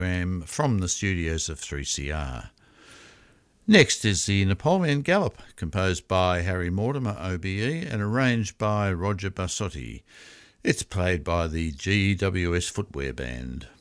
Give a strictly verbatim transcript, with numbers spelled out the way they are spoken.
from the studios of three C R. Next is the Napoleon Gallop, composed by Harry Mortimer O B E and arranged by Roger Bassotti. It's played by the G W S Footwear Band.